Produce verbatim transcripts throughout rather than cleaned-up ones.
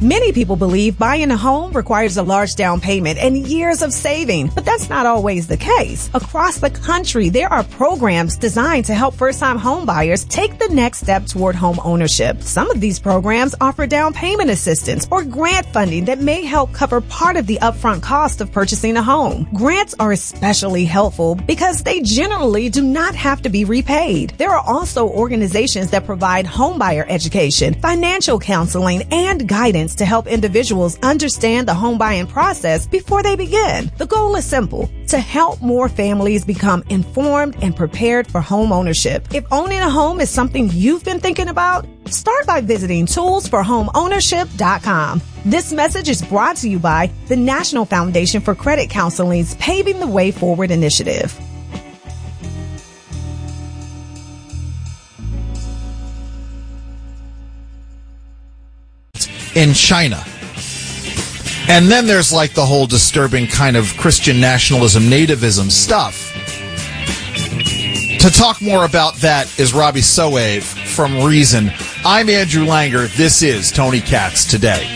Many people believe buying a home requires a large down payment and years of saving, but that's not always the case. Across the country, there are programs designed to help first-time home buyers take the next step toward home ownership. Some of these programs offer down payment assistance or grant funding that may help cover part of the upfront cost of purchasing a home. Grants are especially helpful because they generally do not have to be repaid. There are also organizations that provide homebuyer education, financial counseling, and guidance to help individuals understand the home buying process before they begin. The goal is simple: to help more families become informed and prepared for home ownership. If owning a home is something you've been thinking about, start by visiting tools for home ownership dot com. This message is brought to you by the National Foundation for Credit Counseling's Paving the Way Forward initiative. In China. And then there's like the whole disturbing kind of Christian nationalism, nativism stuff. To talk more about that is Robbie Soave from Reason. I'm Andrew Langer. This is Tony Katz Today.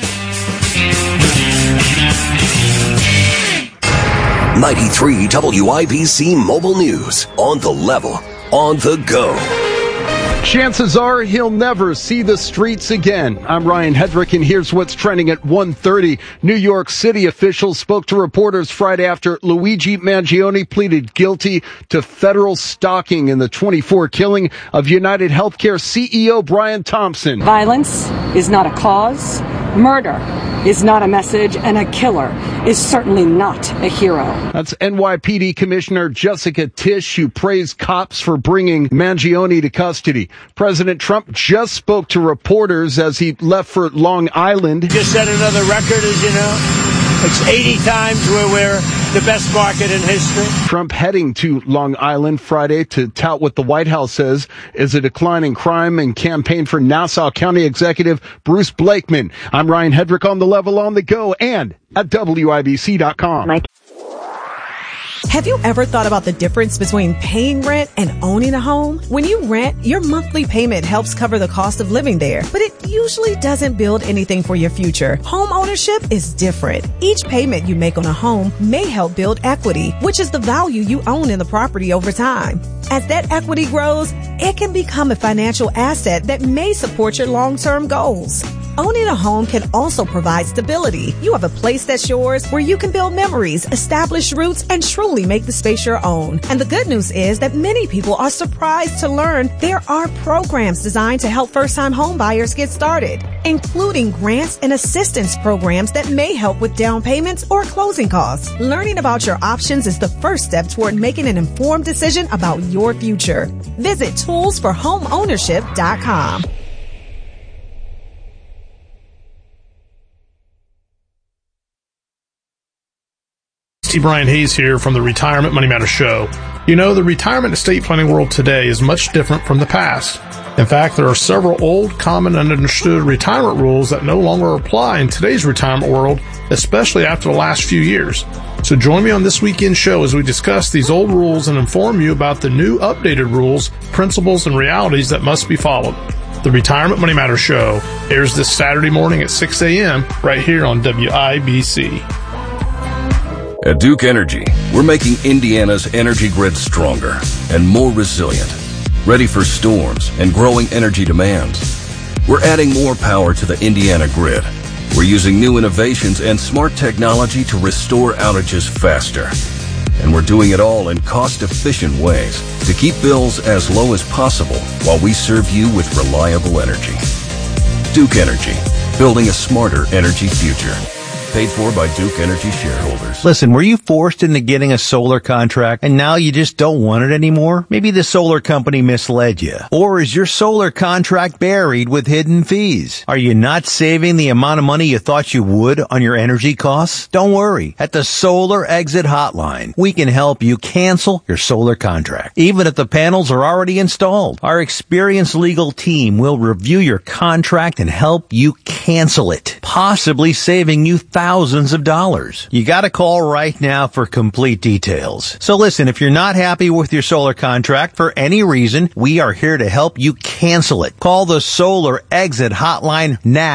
ninety-three W I B C Mobile News. On the level. On the go. Chances are he'll never see the streets again. I'm Ryan Hedrick, and here's what's trending at one thirty. New York City officials spoke to reporters Friday after Luigi Mangione pleaded guilty to federal stalking in the twenty-four killing of United Healthcare C E O Brian Thompson. Violence is not a cause. Murder is not a message, and a killer is certainly not a hero. That's N Y P D Commissioner Jessica Tisch, who praised cops for bringing Mangione to custody. President Trump just spoke to reporters as he left for Long Island. Just set another record, as you know. It's eighty times where we're the best market in history. Trump heading to Long Island Friday to tout what the White House says is a decline in crime and campaign for Nassau County Executive Bruce Blakeman. I'm Ryan Hedrick on the level, on the go, and at W I B C dot com. Mike. Have you ever thought about the difference between paying rent and owning a home? When you rent, your monthly payment helps cover the cost of living there, but it usually doesn't build anything for your future. Home ownership is different. Each payment you make on a home may help build equity, which is the value you own in the property over time. As that equity grows, it can become a financial asset that may support your long-term goals. Owning a home can also provide stability. You have a place that's yours where you can build memories, establish roots, and truly make the space your own. And the good news is that many people are surprised to learn there are programs designed to help first-time home buyers get started, including grants and assistance programs that may help with down payments or closing costs. Learning about your options is the first step toward making an informed decision about your future. Visit tools for home ownership dot com. Brian Hayes here from the Retirement Money Matters Show. You know, the retirement estate planning world today is much different from the past. In fact, there are several old, common, and understood retirement rules that no longer apply in today's retirement world, especially after the last few years. So join me on this weekend show as we discuss these old rules and inform you about the new updated rules, principles, and realities that must be followed. The Retirement Money Matters Show airs this Saturday morning at six a.m. right here on W I B C. At Duke Energy, we're making Indiana's energy grid stronger and more resilient, ready for storms and growing energy demands. We're adding more power to the Indiana grid. We're using new innovations and smart technology to restore outages faster. And we're doing it all in cost-efficient ways to keep bills as low as possible while we serve you with reliable energy. Duke Energy, building a smarter energy future. Paid for by Duke Energy shareholders. Listen, were you forced into getting a solar contract and now you just don't want it anymore? Maybe the solar company misled you. Or is your solar contract buried with hidden fees? Are you not saving the amount of money you thought you would on your energy costs? Don't worry. At the Solar Exit Hotline, we can help you cancel your solar contract, even if the panels are already installed. Our experienced legal team will review your contract and help you cancel it, possibly saving you thousands Thousands of dollars. You gotta call right now for complete details. So listen, if you're not happy with your solar contract for any reason, we are here to help you cancel it. Call the Solar Exit Hotline now.